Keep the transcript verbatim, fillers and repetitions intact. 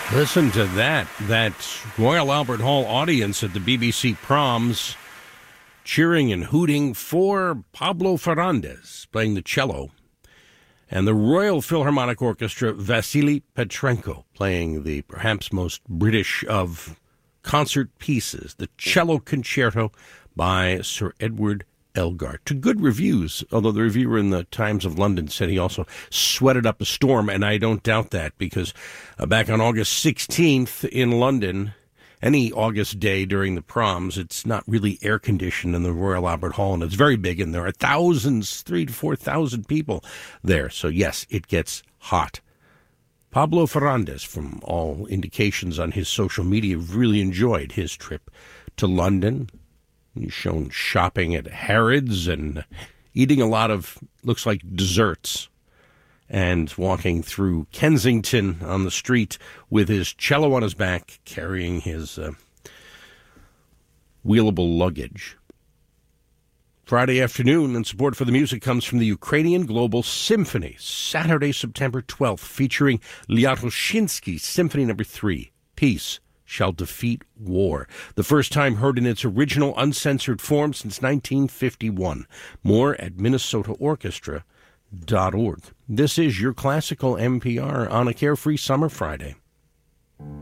Listen to that. That Royal Albert Hall audience at the B B C Proms cheering and hooting for Pablo Ferrandez playing the cello, and the Royal Philharmonic Orchestra, Vasily Petrenko, playing the perhaps most British of concert pieces, the Cello Concerto by Sir Edward Elgar, to good reviews, although the reviewer in the Times of London said he also sweated up a storm, and I don't doubt that, because uh, back on August sixteenth in London, any August day during the proms, it's not really air-conditioned in the Royal Albert Hall, and it's very big, and there are thousands, three to four thousand people there, so yes, it gets hot. Pablo Ferrandez, from all indications on his social media, really enjoyed his trip to London. He's shown shopping at Harrods and eating a lot of, looks like, desserts, and walking through Kensington on the street with his cello on his back, carrying his uh, wheelable luggage. Friday afternoon, and support for the music comes from the Ukrainian Global Symphony, Saturday, September twelfth, featuring Lyatoshinsky Symphony Number three, Peace Shall Defeat War. The first time heard in its original uncensored form since nineteen fifty-one. More at minnesota orchestra dot org. This is your Classical N P R on a Carefree Summer Friday.